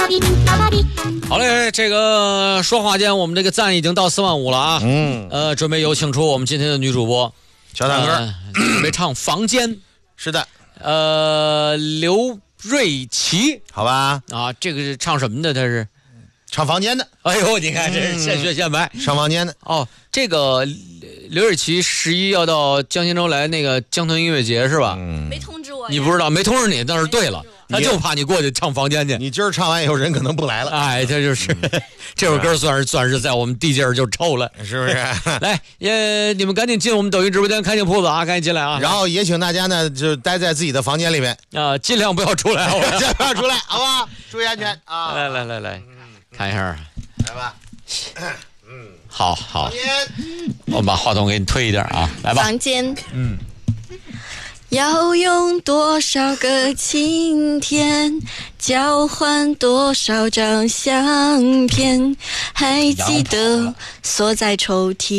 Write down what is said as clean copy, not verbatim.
好嘞，这个说话间，我们这个赞已经到45000了啊。准备有请出我们今天的女主播小坦哥， 准备唱《房间》。 是的， 刘瑞琦， 好吧啊，这个是唱什么的？他是唱房间的。 哎呦，你看这是现学现卖， 唱房间的。 哦，这个刘瑞琦11要到江心洲来那个江豚音乐节是吧？ 没通知我， 你不知道，没通知你，那是对了。他就怕你过去唱房间去， 你今儿唱完以后人可能不来了。 哎，他就是这首歌算是在我们地界就臭了， 是不是？ 来，你们赶紧进我们抖音直播间开进铺子啊，赶紧进来啊！ 然后也请大家呢，就待在自己的房间里面啊，尽量不要出来， 尽量不要出来，好不好？注意安全啊！ 来，看一下， 来吧。 好，我把话筒给你推一点啊，来吧。 房间，要用多少个晴天交换多少张相片？还记得锁在抽屉